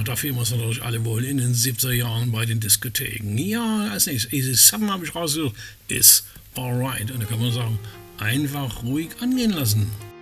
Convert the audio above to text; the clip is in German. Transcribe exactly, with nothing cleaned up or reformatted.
Ja, dafür muss natürlich alle wohl in den siebziger Jahren bei den Diskotheken. Ja, als nächstes, Easy Summer habe ich rausgesucht, ist Alright. Und da kann man sagen, einfach ruhig angehen lassen.